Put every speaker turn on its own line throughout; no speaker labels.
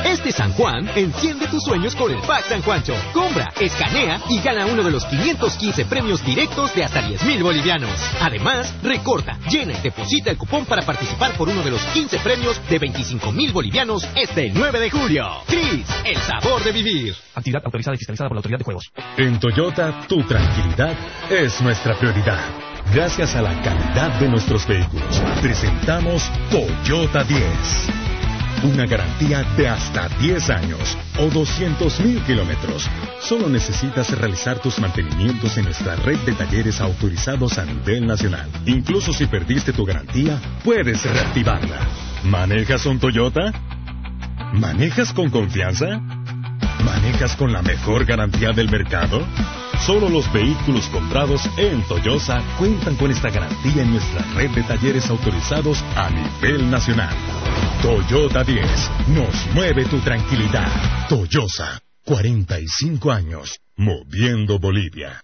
Este San Juan, enciende tus sueños con el Pack San Juancho. Compra, escanea y gana uno de los 515 premios directos de hasta 10,000 bolivianos. Además, recorta, llena y deposita el cupón para participar por uno de los 15 premios de 25,000 bolivianos el 9 de julio. Tris, el sabor de vivir.
Actividad autorizada y fiscalizada por la Autoridad de Juegos.
En Toyota, tu tranquilidad es nuestra prioridad. Gracias a la calidad de nuestros vehículos, presentamos Toyota 10. Una garantía de hasta 10 años o 200,000 kilómetros. Solo necesitas realizar tus mantenimientos en nuestra red de talleres autorizados a nivel nacional. Incluso si perdiste tu garantía, puedes reactivarla. ¿Manejas un Toyota? ¿Manejas con confianza? ¿Manejas con la mejor garantía del mercado? Solo los vehículos comprados en Toyosa cuentan con esta garantía en nuestra red de talleres autorizados a nivel nacional. Toyota 10 nos mueve tu tranquilidad. Toyosa, 45 años, moviendo Bolivia.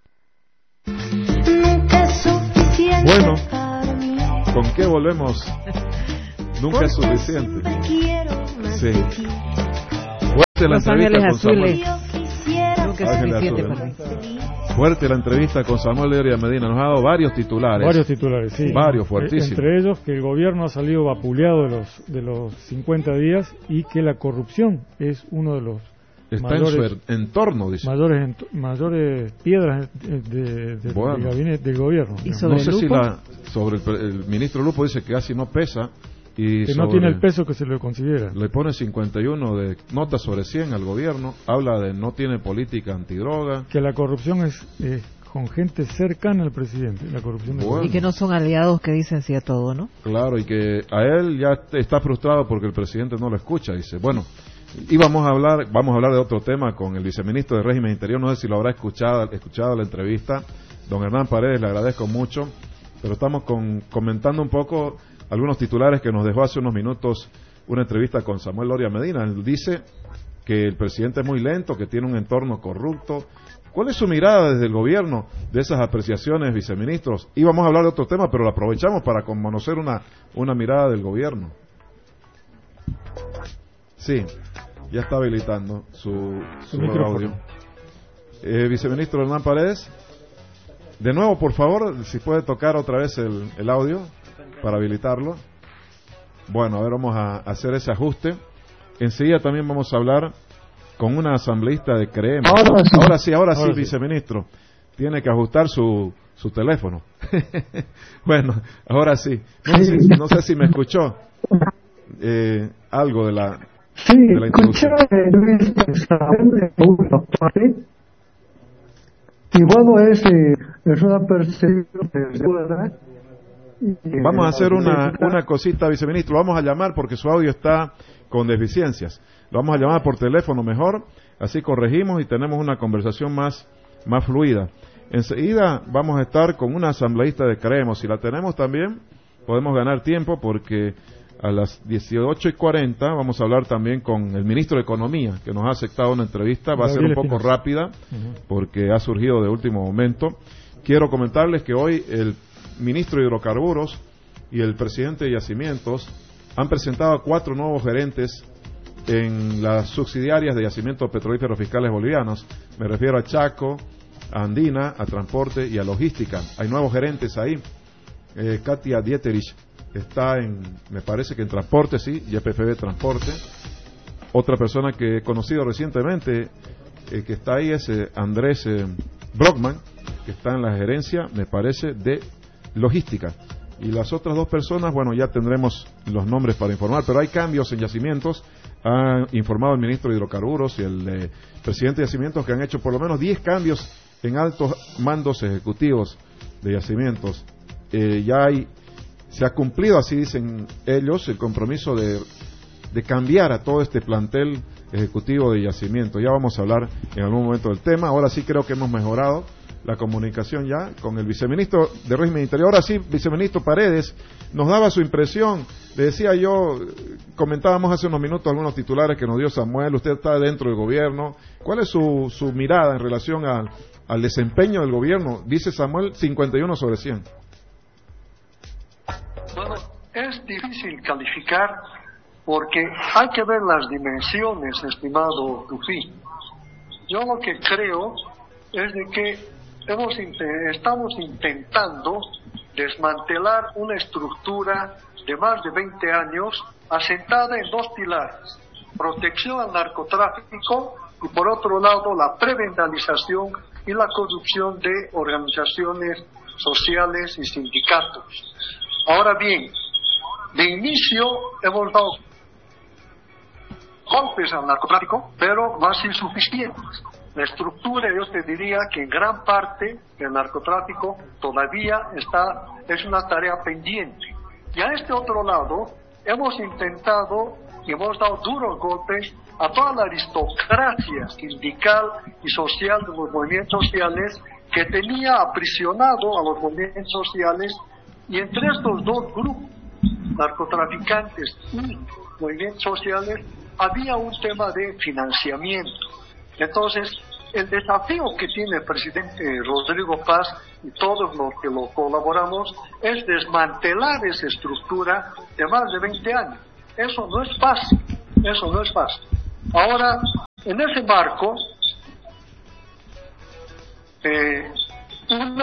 Bueno, ¿con qué volvemos? Nunca es suficiente. Sí. Fuerte la entrevista con Samuel.
Nunca es suficiente para mí.
Fuerte la entrevista con Samuel Loria Medina. Nos ha dado varios titulares.
Varios titulares, sí.
Varios, fuertísimos.
Entre ellos que el gobierno ha salido vapuleado de los 50 días y que la corrupción es uno de los
está
mayores,
en su entorno, dice.
Mayores piedras del gabinete del gobierno.
¿Y sobre
no sé
Lupo?
si sobre el ministro Lupo dice que casi no pesa. Y
que no tiene el peso que se le considera.
Le pone 51 de notas sobre 100 al gobierno. Habla de no tiene política antidroga.
Que la corrupción es con gente cercana al presidente. La corrupción
Y que no son aliados que dicen sí a todo, ¿no?
Claro, y que a él ya está frustrado porque el presidente no lo escucha. Dice, bueno, y vamos a hablar de otro tema con el viceministro de Régimen Interior. No sé si lo habrá escuchado la entrevista. Don Hernán Paredes, le agradezco mucho. Pero estamos comentando un poco algunos titulares que nos dejó hace unos minutos una entrevista con Samuel Loria Medina. Él dice que el presidente es muy lento, que tiene un entorno corrupto. ¿Cuál es su mirada desde el gobierno de esas apreciaciones, viceministros? Íbamos a hablar de otro tema, pero lo aprovechamos para conocer una mirada del gobierno. Sí, ya está habilitando su audio. Viceministro Hernán Paredes, de nuevo, por favor, si puede tocar otra vez el audio para habilitarlo. Bueno, a ver, vamos a hacer ese ajuste. Enseguida también vamos a hablar con una asambleísta de Creemos. Ahora sí, viceministro. Tiene que ajustar su teléfono. Bueno, ahora sí. No sé si me escuchó algo de la introducción.
Y bueno, es una percepción de...
Vamos a hacer una cosita, viceministro. Lo vamos a llamar porque su audio está con deficiencias. Lo vamos a llamar por teléfono mejor, así corregimos y tenemos una conversación más fluida. Enseguida vamos a estar con una asambleísta de Creemos. Si la tenemos también, podemos ganar tiempo porque a las 18:40 vamos a hablar también con el ministro de Economía, que nos ha aceptado una entrevista. Va a ser un poco rápida porque ha surgido de último momento. Quiero comentarles que hoy el ministro de Hidrocarburos y el presidente de Yacimientos han presentado a 4 nuevos gerentes en las subsidiarias de Yacimientos Petrolíferos Fiscales Bolivianos. Me refiero a Chaco, a Andina, a Transporte y a Logística. Hay nuevos gerentes ahí. Katia Dieterich está me parece que en Transporte, sí, YPFB Transporte. Otra persona que he conocido recientemente que está ahí es Andrés Brockman, que está en la gerencia, me parece, de Logística. Y las otras 2 personas, bueno, ya tendremos los nombres para informar, pero hay cambios en Yacimientos. Ha informado el ministro de Hidrocarburos y el presidente de Yacimientos que han hecho por lo menos 10 cambios en altos mandos ejecutivos de Yacimientos. Se ha cumplido, así dicen ellos, el compromiso de cambiar a todo este plantel ejecutivo de Yacimientos. Ya vamos a hablar en algún momento del tema. Ahora sí creo que hemos mejorado la comunicación ya con el viceministro de Régimen Interior. Ahora sí, viceministro Paredes, nos daba su impresión. Le decía yo, comentábamos hace unos minutos algunos titulares que nos dio Samuel. Usted está dentro del gobierno. ¿Cuál es su mirada en relación al desempeño del gobierno? Dice Samuel, 51 sobre 100.
Bueno, es difícil calificar porque hay que ver las dimensiones, estimado Tufi. Yo lo que creo es de que estamos intentando desmantelar una estructura de más de 20 años asentada en dos pilares: protección al narcotráfico y, por otro lado, la prebendalización y la corrupción de organizaciones sociales y sindicatos. Ahora bien, de inicio hemos dado golpes al narcotráfico, pero más insuficientes. La estructura, yo te diría que en gran parte del narcotráfico todavía es una tarea pendiente. Y a este otro lado, hemos intentado y hemos dado duros golpes a toda la aristocracia sindical y social de los movimientos sociales, que tenía aprisionado a los movimientos sociales, y entre estos dos grupos, narcotraficantes y movimientos sociales, había un tema de financiamiento. Entonces, el desafío que tiene el presidente Rodrigo Paz y todos los que lo colaboramos es desmantelar esa estructura de más de 20 años. Eso no es fácil, Ahora, en ese marco, un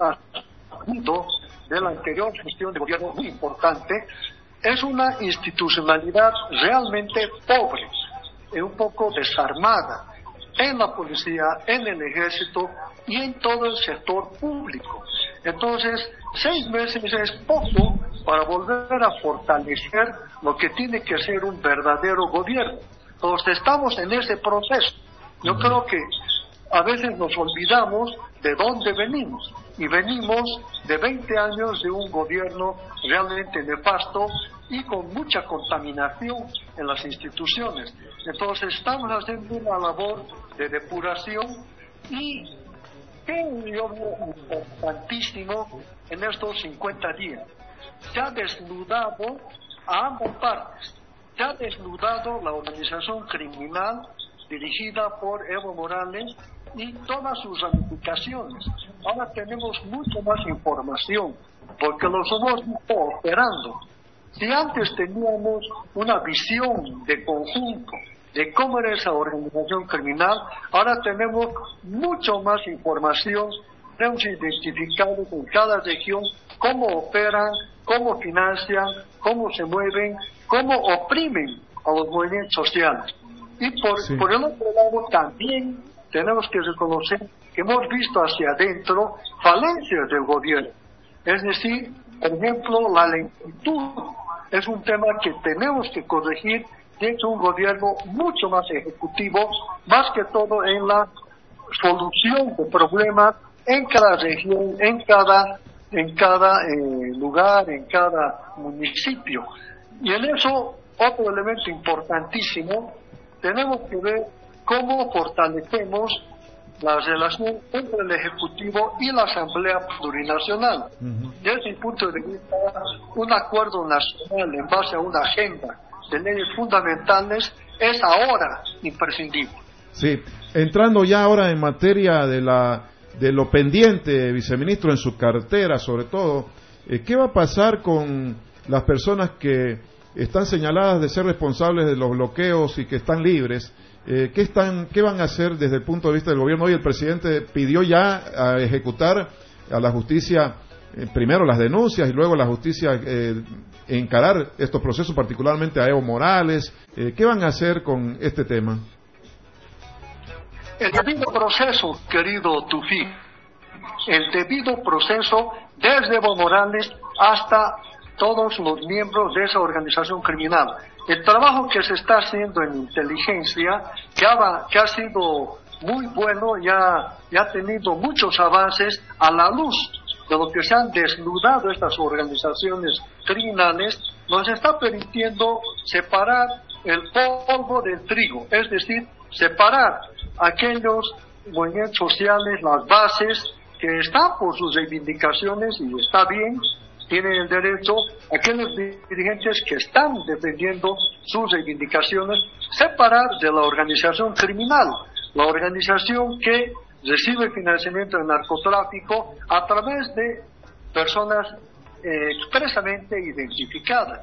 asunto de la anterior gestión de gobierno muy importante es una institucionalidad realmente pobre, un poco desarmada en la policía, en el ejército y en todo el sector público. Entonces, 6 meses es poco para volver a fortalecer lo que tiene que ser un verdadero gobierno. Entonces, estamos en ese proceso. Yo creo que a veces nos olvidamos de dónde venimos, y venimos de 20 años de un gobierno realmente nefasto y con mucha contaminación en las instituciones. Entonces estamos haciendo una labor de depuración, y creo yo importantísimo en estos 50 días. Se ha desnudado a ambas partes. Se ha desnudado la organización criminal dirigida por Evo Morales y todas sus ramificaciones. Ahora tenemos mucho más información, porque lo somos operando. Si antes teníamos una visión de conjunto de cómo era esa organización criminal, ahora tenemos mucho más información. Hemos identificado en cada región cómo operan, cómo financian, cómo se mueven, cómo oprimen a los movimientos sociales. Y por el otro lado también tenemos que reconocer que hemos visto hacia adentro falencias del gobierno. Es decir, por ejemplo, la lentitud es un tema que tenemos que corregir. De hecho, un gobierno mucho más ejecutivo, más que todo en la solución de problemas en cada región, en cada lugar, en cada municipio. Y en eso, otro elemento importantísimo, tenemos que ver cómo fortalecemos la relación entre el Ejecutivo y la Asamblea Plurinacional. Desde mi punto de vista, un acuerdo nacional en base a una agenda de leyes fundamentales es ahora imprescindible.
Sí, entrando ya ahora en materia de lo pendiente, viceministro, en su cartera sobre todo, ¿qué va a pasar con las personas que están señaladas de ser responsables de los bloqueos y que están libres? ¿Qué van a hacer desde el punto de vista del gobierno? Hoy el presidente pidió ya a ejecutar a la justicia, primero las denuncias y luego la justicia encarar estos procesos, particularmente a Evo Morales. ¿Qué van a hacer con este tema?
El debido proceso, querido Tufi, el debido proceso desde Evo Morales hasta todos los miembros de esa organización criminal. El trabajo que se está haciendo en inteligencia, que ha sido muy bueno, ya ha tenido muchos avances a la luz de lo que se han desnudado estas organizaciones criminales, nos está permitiendo separar el polvo del trigo, es decir, separar aquellos movimientos sociales, las bases, que están por sus reivindicaciones, y está bien, tienen el derecho, aquellos dirigentes que están defendiendo sus reivindicaciones, separar de la organización criminal, la organización que recibe financiamiento del narcotráfico a través de personas expresamente identificadas.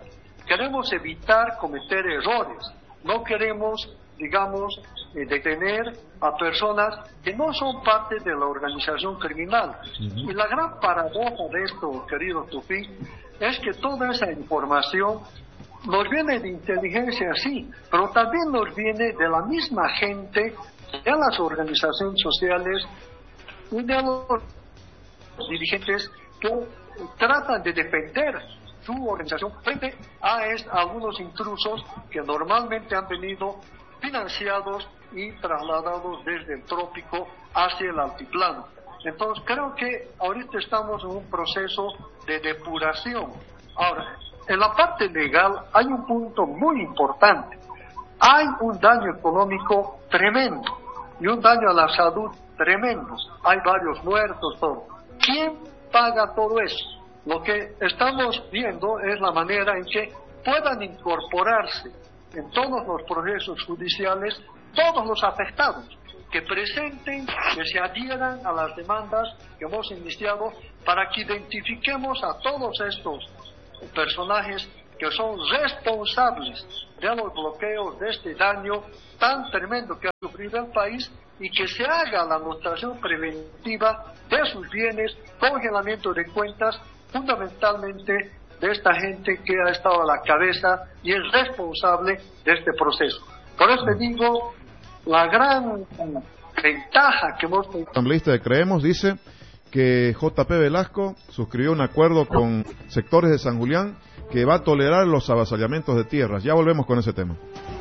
queremos evitar cometer errores, no queremos, digamos, detener a personas que no son parte de la organización criminal. Y la gran paradoja de esto, querido Tufí, es que toda esa información nos viene de inteligencia, sí, pero también nos viene de la misma gente, de las organizaciones sociales y de los dirigentes que tratan de defender su organización frente a algunos intrusos que normalmente han venido financiados y trasladados desde el trópico hacia el altiplano. Entonces creo que ahorita estamos en un proceso de depuración. Ahora, en la parte legal hay un punto muy importante. Hay un daño económico tremendo y un daño a la salud tremendo. Hay varios muertos, todo. ¿Quién paga todo eso? Lo que estamos viendo es la manera en que puedan incorporarse en todos los procesos judiciales todos los afectados, que presenten, que se adhieran a las demandas que hemos iniciado para que identifiquemos a todos estos personajes que son responsables de los bloqueos, de este daño tan tremendo que ha sufrido el país, y que se haga la anotación preventiva de sus bienes, congelamiento de cuentas, fundamentalmente de esta gente que ha estado a la cabeza y es responsable de este proceso. Por eso te digo, la gran ventaja que hemos tenido.
El asambleísta de Creemos dice que JP Velasco suscribió un acuerdo con sectores de San Julián que va a tolerar los avasallamientos de tierras. Ya volvemos con ese tema.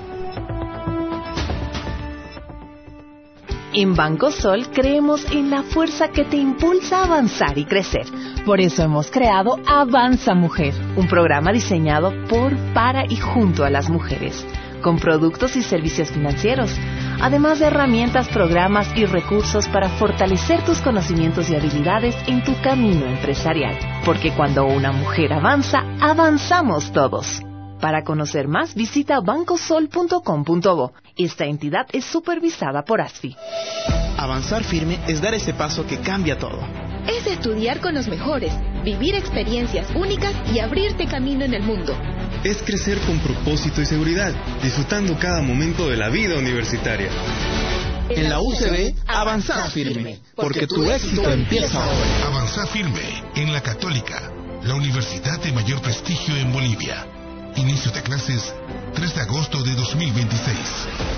En Banco Sol creemos en la fuerza que te impulsa a avanzar y crecer. Por eso hemos creado Avanza Mujer, un programa diseñado por, para y junto a las mujeres, con productos y servicios financieros, además de herramientas, programas y recursos para fortalecer tus conocimientos y habilidades en tu camino empresarial. Porque cuando una mujer avanza, avanzamos todos. Para conocer más, visita bancosol.com.bo. Esta entidad es supervisada por ASFI.
Avanzar firme es dar ese paso que cambia todo.
Es estudiar con los mejores, vivir experiencias únicas y abrirte camino en el mundo.
Es crecer con propósito y seguridad, disfrutando cada momento de la vida universitaria.
En la UCB, avanzar firme, porque tu éxito empieza ahora.
Avanzar firme en la Católica, la universidad de mayor prestigio en Bolivia. Inicio de clases 3 de agosto de 2026.